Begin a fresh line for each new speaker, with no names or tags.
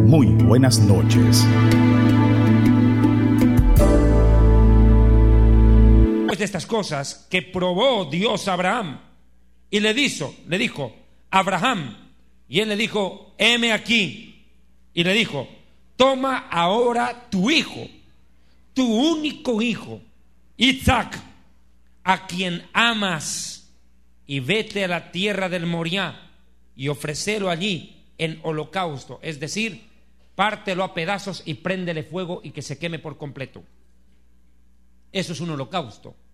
Muy buenas noches.
De estas cosas que probó Dios a Abraham y le dijo, Abraham, y él le dijo, heme aquí, y le dijo, toma ahora tu hijo, tu único hijo, Isaac, a quien amas, y vete a la tierra del Moriah y ofrécelo allí en holocausto, es decir, pártelo a pedazos y préndele fuego y que se queme por completo. Eso es un holocausto.